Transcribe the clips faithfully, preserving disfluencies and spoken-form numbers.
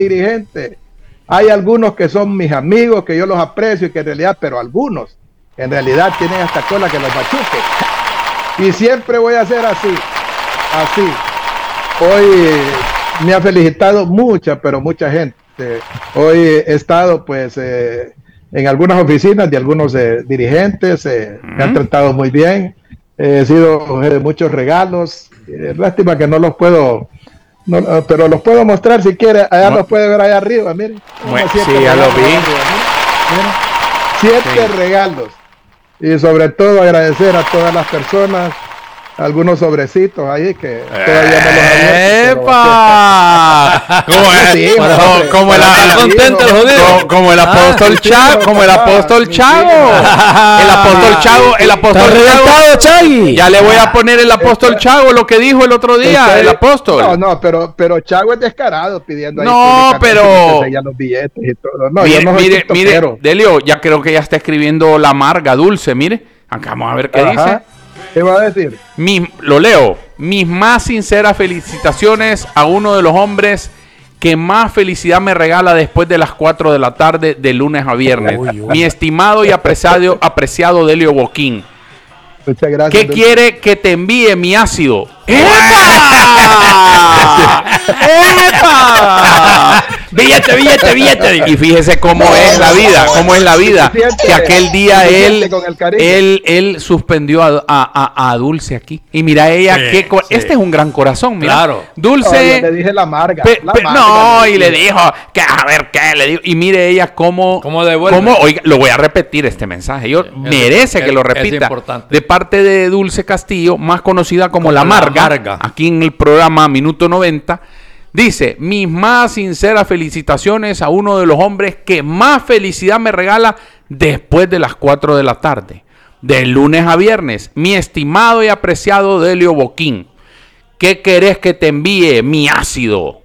dirigente. Hay algunos que son mis amigos, que yo los aprecio y que en realidad, pero algunos en realidad tienen hasta cola que los machuque. Y siempre voy a ser así, así. Hoy me ha felicitado mucha, pero mucha gente. Hoy he estado pues eh, en algunas oficinas de algunos eh, dirigentes, eh, uh-huh. me han tratado muy bien. He sido de muchos regalos. Eh, lástima que no los puedo... No, no, pero los puedo mostrar si quiere. Allá no. Los puede ver allá arriba, miren. Bueno, sí, ya lo vi. Arriba, miren, miren. Siete sí. regalos. Y sobre todo agradecer a todas las personas, algunos sobrecitos ahí que todavía no los había. ¡Epa! Como el, sí, como, como, como, el, contento, como, como el apóstol ah, Chago, como el apóstol Chago. El apóstol Chago, el apóstol Chago, Chagui. Ya le voy a poner el apóstol Chago lo que dijo el otro día, usted, el apóstol. No, no, pero pero Chago es descarado pidiendo ahí. No, pero los billetes y todo. No, mire, yo no soy mire, mire, Delio, ya creo que ya está escribiendo la amarga dulce, mire. Acá vamos a ver qué Ajá. dice. ¿Qué va a decir? Mi, lo leo. Mis más sinceras felicitaciones a uno de los hombres que más felicidad me regala después de las cuatro de la tarde de lunes a viernes. Uy, uy. Mi estimado y apreciado, apreciado Delio Boquín. Muchas gracias. ¿Qué Delio. quiere que te envíe mi ácido? ¡Epa! ¡Epa! Billete, billete, billete. Y fíjese cómo es la vida, cómo es la vida. Que aquel día él, él, él suspendió a, a, a Dulce aquí. Y mira ella, sí, qué sí. este es un gran corazón, mira. Claro. Dulce. No, le dije la amarga. Pe, la pe, amarga no, y le dijo, que a ver qué le dijo. Y mire ella cómo, ¿Cómo devuelve? Cómo, oiga, lo voy a repetir este mensaje. Yo sí, merece es, que lo repita. De parte de Dulce Castillo, más conocida como, como la amarga. Amarga. Aquí en el programa Minuto noventa. Dice, mis más sinceras felicitaciones a uno de los hombres que más felicidad me regala después de las cuatro de la tarde, de lunes a viernes, mi estimado y apreciado Delio Boquín. ¿Qué querés que te envíe, mi ácido?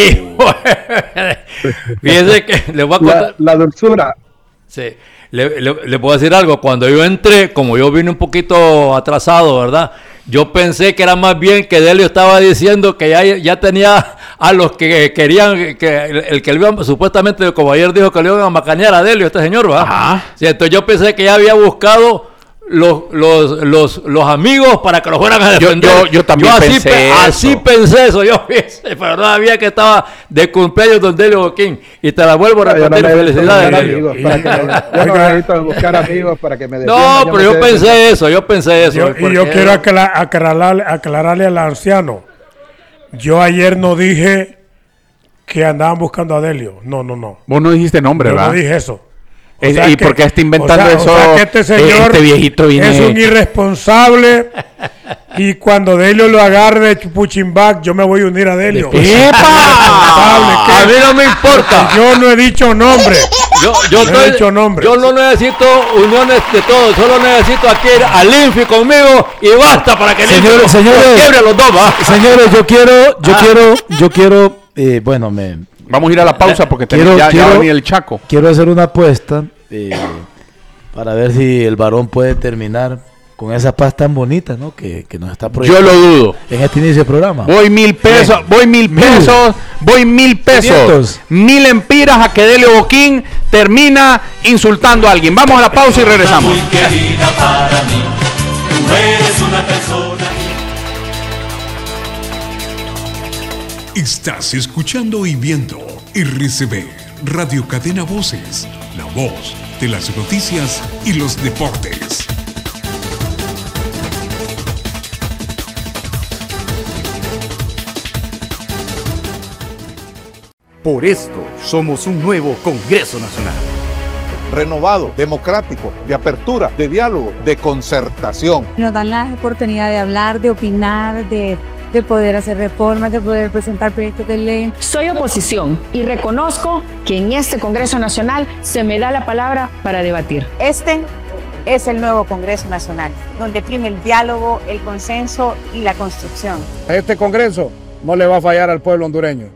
Fíjese que le voy a contar. La, la dulzura. Sí, le, le, le puedo decir algo. Cuando yo entré, como yo vine un poquito atrasado, ¿verdad? Yo pensé que era más bien que Delio estaba diciendo que ya, ya tenía a los que querían, que el, el que le iban, supuestamente, como ayer dijo, que le iban a macanear a Delio, este señor, ¿verdad? Ajá. Sí, entonces yo pensé que ya había buscado los, los, los, los amigos para que lo fueran a defender. Yo, yo, yo también yo así pensé pe- eso. Así pensé eso, yo pensé, pero no sabía que estaba de cumpleaños don Delio Boquín. Y te la vuelvo a repetir, no felicidades, Delio. Yo no necesito buscar amigos para que me defiendan. No, pero yo, yo pensé defender. eso, yo pensé eso. Yo, y yo quiero aclarar, aclararle, aclararle al anciano. Yo ayer no dije que andaban buscando a Delio. No, no, no. Vos no dijiste nombre, yo ¿verdad? No dije eso. Es, ¿Y que, por qué está inventando o sea, eso? O sea que este señor este viejito viene... es un irresponsable y cuando Delio lo agarre de Puchimbac, yo me voy a unir a Delio. ¡Epa! A mí no me importa. Yo no he dicho nombre. Yo, yo, no estoy, he dicho nombre. Yo no necesito uniones de todos, solo necesito aquí al Infi conmigo y basta para que el señores, Infi señores, quiebre a los dos, ¿va? Señores, yo quiero, yo ah. quiero, yo quiero, eh, bueno, me... Vamos a ir a la pausa porque quiero, ya, quiero, ya va a venir el Chaco. Quiero hacer una apuesta eh, para ver si el varón puede terminar con esa paz tan bonita, ¿no? Que, que nos está proyectando. Yo lo dudo. En este inicio del programa. Voy mil pesos, Bien. voy mil pesos, voy mil pesos. quinientos. Mil empiras a que Delio Boquín termina insultando a alguien. Vamos a la pausa y regresamos. Muy querida para mí, tú eres una persona. Estás escuchando y viendo R C B, Radio Cadena Voces, la voz de las noticias y los deportes. Por esto somos un nuevo Congreso Nacional. Renovado, democrático, de apertura, de diálogo, de concertación. Nos dan la oportunidad de hablar, de opinar, de... de poder hacer reformas, de poder presentar proyectos de ley. Soy oposición y reconozco que en este Congreso Nacional se me da la palabra para debatir. Este es el nuevo Congreso Nacional, donde prime el diálogo, el consenso y la construcción. Este Congreso no le va a fallar al pueblo hondureño.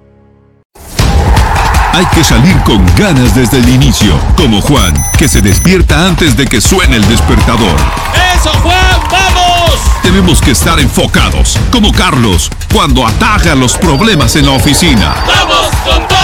Hay que salir con ganas desde el inicio, como Juan, que se despierta antes de que suene el despertador. ¡Eso, Juan! ¡Vamos! Tenemos que estar enfocados, como Carlos, cuando ataja los problemas en la oficina. ¡Vamos con todo!